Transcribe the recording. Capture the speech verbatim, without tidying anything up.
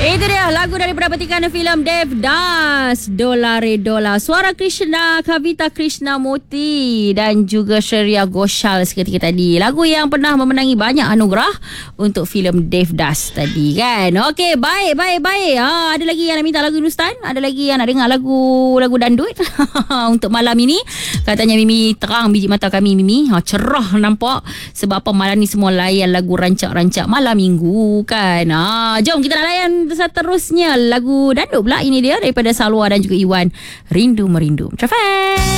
Itu dia lagu daripada petikan filem Devdas, Dolare Dola. Suara Krishna, Kavita Krishnamurti dan juga Shreya Ghoshal seketika tadi. Lagu yang pernah memenangi banyak anugerah untuk filem Devdas tadi kan. Okey, baik, baik, baik. Ha, ada lagi yang nak minta lagu Hindustan? Ada lagi yang nak dengar lagu lagu dandut? Untuk malam ini, katanya Mimi terang biji mata kami Mimi. Ha, cerah nampak. Sebab apa malam ni semua layan lagu rancak-rancak malam minggu kan. Ha, jom kita nak layan seterusnya lagu dandut pula. Ini dia daripada Salwa dan juga Iwan, Rindu Merindu. Traffic.